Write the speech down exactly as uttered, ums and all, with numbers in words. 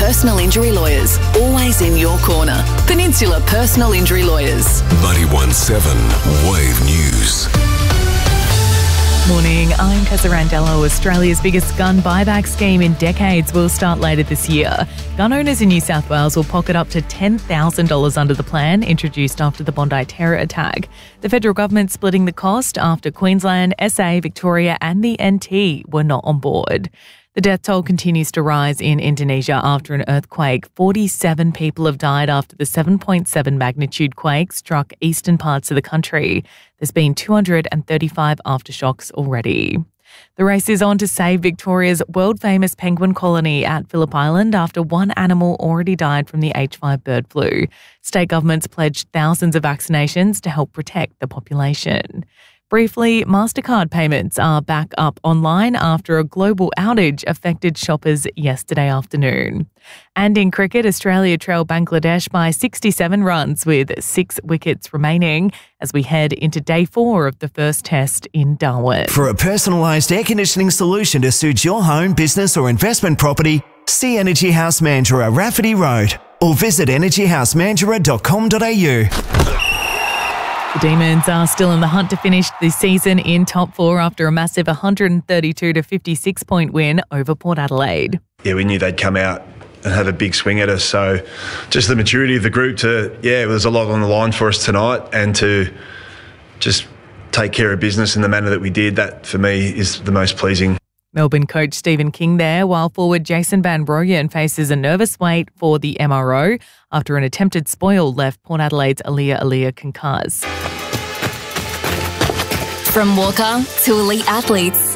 personal injury lawyers, always in your corner. Peninsula Personal Injury Lawyers. ninety-one point seven Wave News. Morning, I'm Casa Randello. Australia's biggest gun buyback scheme in decades will start later this year. Gun owners in New South Wales will pocket up to ten thousand dollars under the plan, introduced after the Bondi terror attack. The federal government splitting the cost after Queensland, S A, Victoria and the N T were not on board. The death toll continues to rise in Indonesia after an earthquake. forty-seven people have died after the seven point seven magnitude quake struck eastern parts of the country. There's been two hundred thirty-five aftershocks already. The race is on to save Victoria's world-famous penguin colony at Phillip Island after one animal already died from the H five bird flu. State governments pledged thousands of vaccinations to help protect the population. Briefly, MasterCard payments are back up online after a global outage affected shoppers yesterday afternoon. And in cricket, Australia trailed Bangladesh by sixty-seven runs with six wickets remaining as we head into day four of the first test in Darwin. For a personalised air conditioning solution to suit your home, business or investment property, see Energy House Mandurah, Rafferty Road, or visit energy house mandurah dot com dot a u. The Demons are still in the hunt to finish the season in top four after a massive one hundred thirty-two to fifty-six point win over Port Adelaide. Yeah, we knew they'd come out and have a big swing at us. So just the maturity of the group to, yeah, it was a lot on the line for us tonight, and to just take care of business in the manner that we did, that for me is the most pleasing. Melbourne coach Stephen King there, while forward Jason Van Broyen faces a nervous wait for the M R O after an attempted spoil left Port Adelaide's Aliyah Aliyah concussed. From Walker to elite athletes,